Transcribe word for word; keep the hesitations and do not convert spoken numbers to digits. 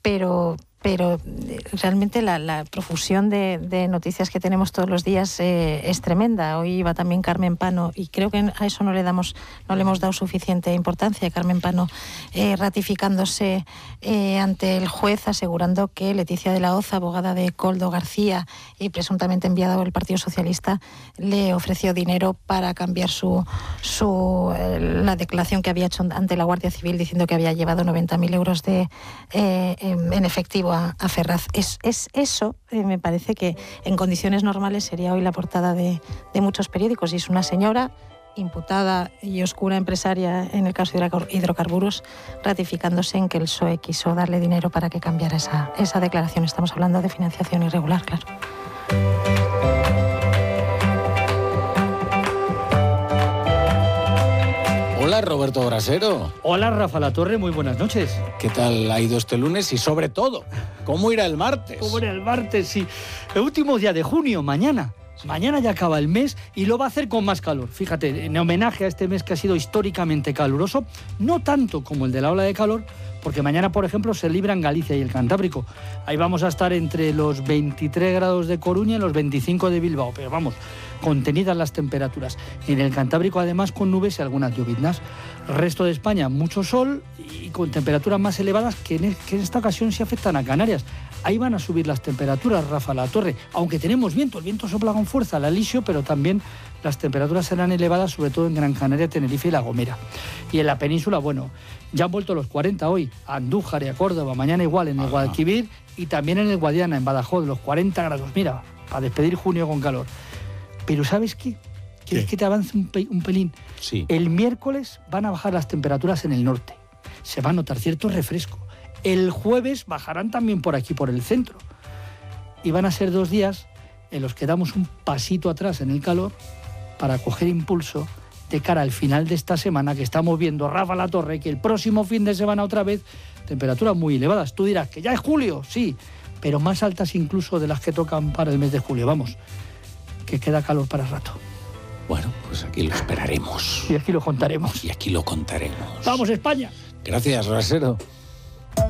pero... pero realmente la, la profusión de, de noticias que tenemos todos los días eh, es tremenda. Hoy iba también Carmen Pano, y creo que a eso no le damos, no le hemos dado suficiente importancia. Carmen Pano eh, ratificándose eh, ante el juez, asegurando que Leticia de la Hoz, abogada de Koldo García y presuntamente enviada por el Partido Socialista, le ofreció dinero para cambiar su, su eh, la declaración que había hecho ante la Guardia Civil, diciendo que había llevado noventa mil euros de, eh, en efectivo a, a Ferraz. Es, es eso, eh, me parece que en condiciones normales sería hoy la portada de, de muchos periódicos, y es una señora imputada y oscura empresaria en el caso de hidrocarburos, ratificándose en que el P S O E quiso darle dinero para que cambiara esa, esa declaración. Estamos hablando de financiación irregular, claro. Hola, Roberto Brasero. Hola, Rafa Latorre, muy buenas noches. ¿Qué tal ha ido este lunes? Y sobre todo, ¿cómo irá el martes? ¿Cómo irá el martes? Sí. El último día de junio, mañana. Mañana ya acaba el mes y lo va a hacer con más calor. Fíjate, en homenaje a este mes que ha sido históricamente caluroso, no tanto como el de la ola de calor, porque mañana, por ejemplo, se libran Galicia y el Cantábrico. Ahí vamos a estar entre los veintitrés grados de Coruña y los veinticinco de Bilbao, pero vamos, contenidas las temperaturas. En el Cantábrico, además, con nubes y algunas lloviznas. Resto de España, mucho sol y con temperaturas más elevadas que en, que en esta ocasión sí afectan a Canarias. Ahí van a subir las temperaturas, Rafa Latorre, aunque tenemos viento, el viento sopla con fuerza al alisio, pero también las temperaturas serán elevadas, sobre todo en Gran Canaria, Tenerife y La Gomera. Y en la península, bueno, ya han vuelto los cuarenta hoy, a Andújar y a Córdoba, mañana igual en el Guadalquivir y también en el Guadiana, en Badajoz, los cuarenta grados, mira, para despedir junio con calor. Pero ¿sabes qué? ¿Quieres que te avance un, pe- un pelín? Sí. El miércoles van a bajar las temperaturas en el norte, se va a notar cierto refresco. El jueves bajarán también por aquí, por el centro. Y van a ser dos días en los que damos un pasito atrás en el calor para coger impulso de cara al final de esta semana, que estamos viendo, Rafa Latorre, que el próximo fin de semana otra vez, temperaturas muy elevadas. Tú dirás que ya es julio, sí, pero más altas incluso de las que tocan para el mes de julio. Vamos, que queda calor para rato. Bueno, pues aquí lo esperaremos. Y aquí lo contaremos. Y aquí lo contaremos. ¡Vamos, España! Gracias, Brasero.